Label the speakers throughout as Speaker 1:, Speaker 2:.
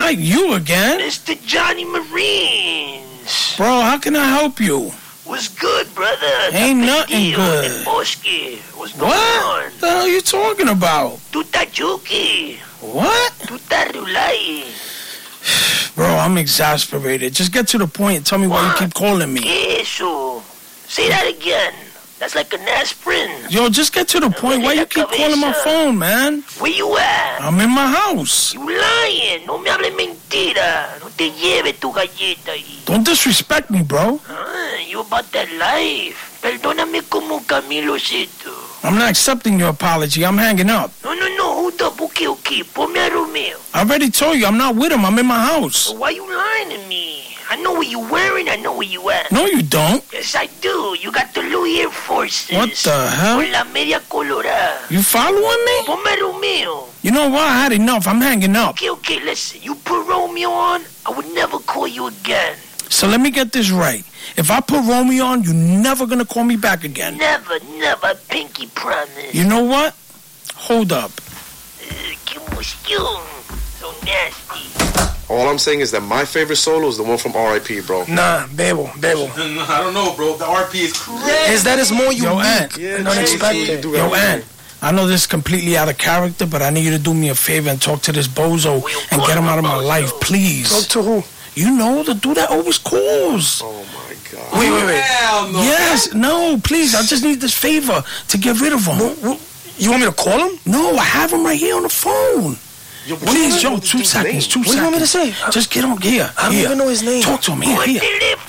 Speaker 1: Mike, you again?
Speaker 2: Mr. Johnny Marines.
Speaker 1: Bro, how can I help you?
Speaker 2: What's good, brother?
Speaker 1: Ain't nothing good.
Speaker 2: What's going
Speaker 1: What?
Speaker 2: on?
Speaker 1: What the hell are you talking about?
Speaker 2: Tu ta juki.
Speaker 1: What?
Speaker 2: Tu ta rulay.
Speaker 1: Bro, I'm exasperated. Just get to the point and tell me why you keep calling me.
Speaker 2: ¿Qué eso? Say that again. That's like an aspirin.
Speaker 1: Yo, just get to the point. Why you keep calling my phone, man?
Speaker 2: Where you at?
Speaker 1: I'm in my house.
Speaker 2: You lying. No me hables mentira. No te lleves tu galleta ahí.
Speaker 1: Don't disrespect me, bro.
Speaker 2: You about that life. Perdóname como Camilocito.
Speaker 1: I'm not accepting your apology. I'm hanging up.
Speaker 2: No. Hold up. Okay. Ponme a Romeo.
Speaker 1: I already told you I'm not with him. I'm in my house.
Speaker 2: So why you lying to me? I know what you wearing. I know where you at.
Speaker 1: No, you don't.
Speaker 2: Yes, I do. You got the Louis Air Forces.
Speaker 1: What the hell?
Speaker 2: Con la media colorada.
Speaker 1: You following me?
Speaker 2: Ponme a Romeo.
Speaker 1: You know what? I had enough. I'm hanging up.
Speaker 2: Okay, listen. You put Romeo on, I would never call you again.
Speaker 1: So let me get this right. If I put Romeo on, you're never going to call me back again.
Speaker 2: Never. Pinky promise.
Speaker 1: You know what? Hold up.
Speaker 2: Qué emoción. So nasty.
Speaker 3: All I'm saying is that my favorite solo is the one from R.I.P., bro.
Speaker 4: Nah, Bebo.
Speaker 5: I don't know, bro. The RP is crazy.
Speaker 4: Is that is more unique
Speaker 1: Ant.
Speaker 4: and unexpected.
Speaker 1: Yo, Ant. I know this is completely out of character, but I need you to do me a favor and talk to this bozo and get him out of my life, please.
Speaker 4: Talk to who?
Speaker 1: You know, the dude that always calls.
Speaker 3: Oh, my God.
Speaker 4: Wait.
Speaker 5: Hell no.
Speaker 1: Yes, no, please. I just need this favor to get rid of him.
Speaker 4: You want me to call him?
Speaker 1: No, I have him right here on the phone.
Speaker 3: Yo,
Speaker 1: Please, Joe, 2 seconds, 2 seconds.
Speaker 4: What do you want me to say?
Speaker 1: Just get on here.
Speaker 4: I don't even know his name.
Speaker 1: Talk to him here.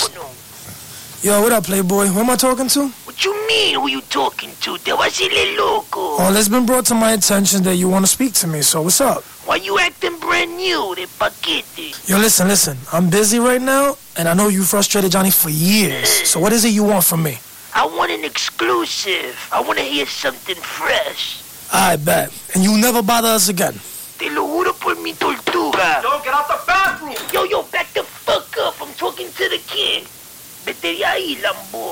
Speaker 4: Yo, what up, Playboy? Who am I talking to?
Speaker 2: What you mean, who you talking to? Te vas a ir loco.
Speaker 4: Well, it's been brought to my attention that you want to speak to me, so what's up?
Speaker 2: Why you acting brand new, de paquete?
Speaker 4: Yo, listen. I'm busy right now, and I know you frustrated Johnny for years. So what is it you want from me?
Speaker 2: I want an exclusive. I want to hear something fresh.
Speaker 4: I bet. And you never bother us again.
Speaker 2: Te lo juro por mi tortuga.
Speaker 5: Yo, get out the bathroom.
Speaker 2: Yo, back the fuck up. I'm talking to the king. Vete de ahí, lambón.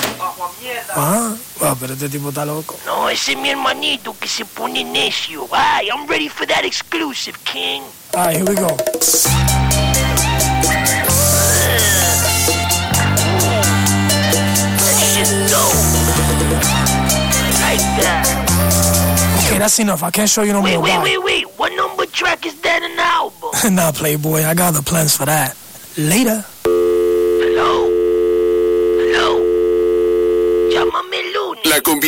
Speaker 4: Ah, well, pero este tipo está loco.
Speaker 2: No, ese es mi hermanito que se pone necio. Ay, I'm ready for that exclusive, king.
Speaker 4: All right, here we go.
Speaker 2: That shit's dope. I like that.
Speaker 4: Okay, that's enough. I can't show you no more.
Speaker 2: Wait. What number track is that in the album?
Speaker 4: Nah, Playboy, I got other plans for that. Later.
Speaker 2: Hello? Llámame el lunes.